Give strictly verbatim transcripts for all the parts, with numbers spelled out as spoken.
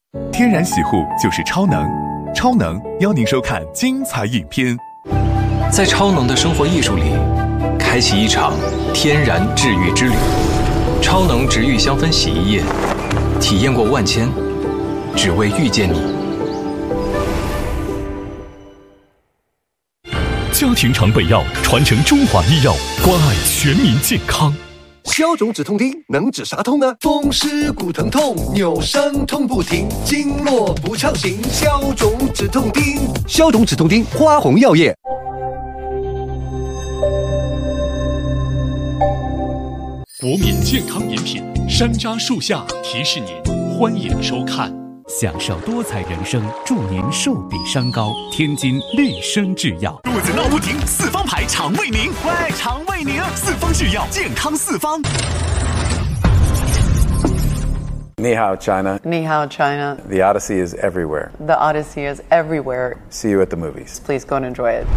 天然洗护就是超能，超能邀您收看精彩影片。 在超能的生活艺术里，开启一场天然治愈之旅。超能植愈香氛洗衣液，体验过万千，只为遇见你。 家庭常备药，传承中华医药，关爱全民健康。 消肿止痛钉能止啥痛呢？风湿骨疼痛，扭伤痛不停，经络不畅行，消肿止痛钉。消肿止痛钉，花红药业。 国民健康饮品，山楂树下提示您，欢迎收看。享受多彩人生，祝您寿比山高。天津绿生制药，肚子闹不停，四方牌肠胃宁，喂，肠胃宁，四方制药，健康四方。 Ni hao, China. Ni hao, China. The Odyssey is everywhere. The Odyssey is everywhere. See you at the movies. Please go and enjoy it.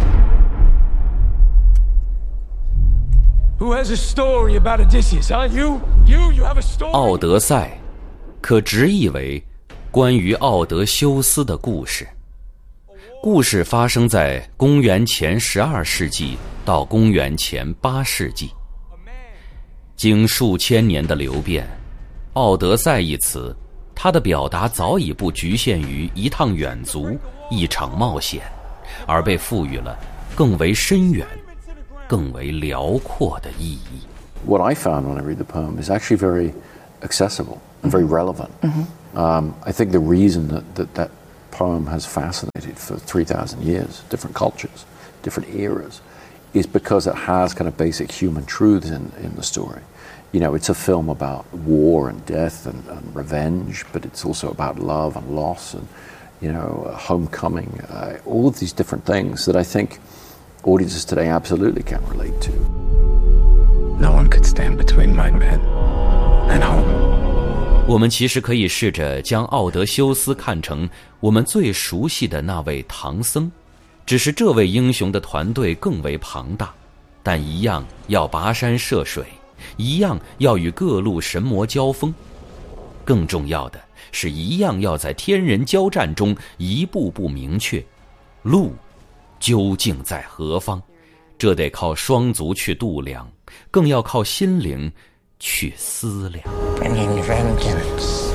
Who has a story about Odysseus, huh? You? You? You have a story? 奥德赛可直译为关于奥德修斯的故事。故事发生在公元前十二世纪到公元前八世纪。经数千年的流变，奥德赛一词，它的表达早已不局限于一趟远足、一场冒险，而被赋予了更为深远、更为辽阔的意义。 What I found when I read the poem is actually very accessible and very relevant. Mm-hmm. Um, I think the reason that, that that poem has fascinated for three thousand years, different cultures, different eras, is because it has kind of basic human truths in, in the story. You know, it's a film about war and death and, and revenge, but it's also about love and loss and, you know, uh, homecoming, uh, all of these different things that I think audiences today absolutely can relate to. No one could stand between my bed and home. 我们其实可以试着将奥德修斯看成我们最熟悉的那位唐僧，只是这位英雄的团队更为庞大，但一样要跋山涉水，一样要与各路神魔交锋，更重要的是一样要在天人交战中一步步明确路究竟在何方。这得靠双足去度量，更要靠心灵去思量。 Bringing vengeance.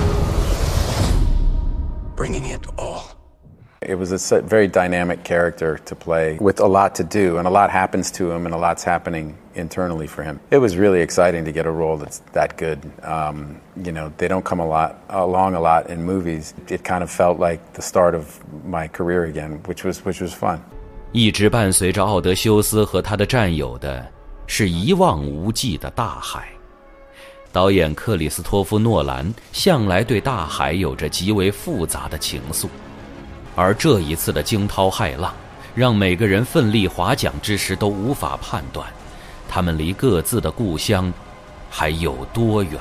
Bringing it all. It was a very dynamic character to play with a lot to do, and a lot happens to him, and a lot's happening internally for him. It was really exciting to get a role that's that good. Um, you know, they don't come a lot along a lot in movies. It kind of felt like the start of my career again, which was which was fun. 一直伴随着奥德修斯和他的战友的是一望无际的大海。导演克里斯托夫·诺兰向来对大海有着极为复杂的情愫，而这一次的惊涛骇浪，让每个人奋力划桨之时都无法判断，他们离各自的故乡还有多远。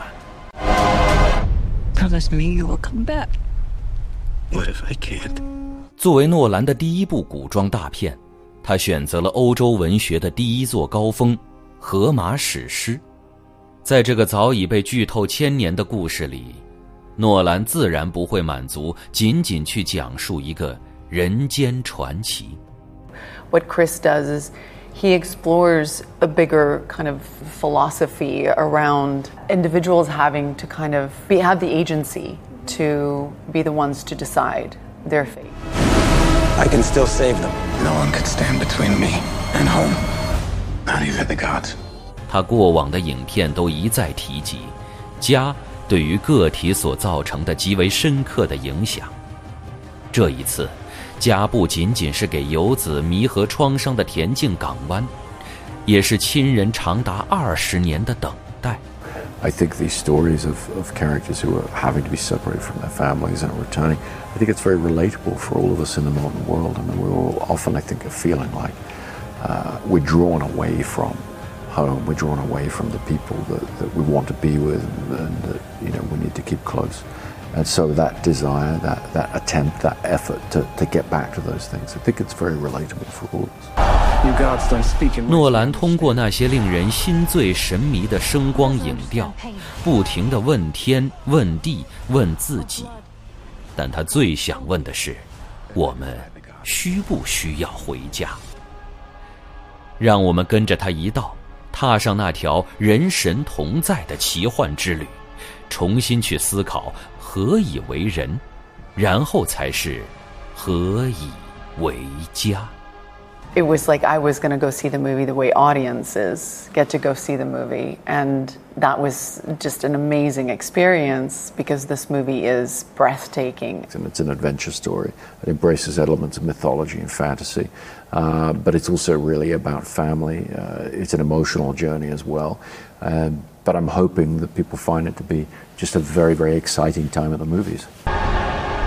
Promise me you will come back. What if I can't? 作为诺兰的第一部古装大片，他选择了欧洲文学的第一座高峰——荷马史诗。在这个早已被剧透千年的故事里，诺兰自然不会满足仅仅去讲述一个人间传奇。 What Chris does is he explores a bigger kind of philosophy around individuals having to kind of be, have the agency to be the ones to decide their fate. I can still save them. No one could stand between me and home. Not even the gods. 他过往的影片都一再提及家对于个体所造成的极为深刻的影响。这一次，家不仅仅是给游子弥合创伤的恬静港湾，也是亲人长达二十年的等待。 I think these stories of, of characters who are having to be separated from their families and returning, I think it's very relatable for all of us in the modern world. I mean, we're all often, I think, are feeling like uh, we're drawn away from home, we're drawn away from the people that, that we want to be with and, and that, you know, we need to keep close. And so that desire, that, that attempt, that effort to, to get back to those things, I think it's very relatable for all of us. 诺兰通过那些令人心醉神迷的声光影调，不停地问天、问地、问自己： 但他最想问的是，我们需不需要回家？让我们跟着他一道，踏上那条人神同在的奇幻之旅，重新去思考何以为人，然后才是何以为家。 It was like I was going to go see the movie the way audiences get to go see the movie. And that was just an amazing experience because this movie is breathtaking. And it's an adventure story. It embraces elements of mythology and fantasy, uh, but it's also really about family. Uh, it's an emotional journey as well. Um, but I'm hoping that people find it to be just a very, very exciting time at the movies.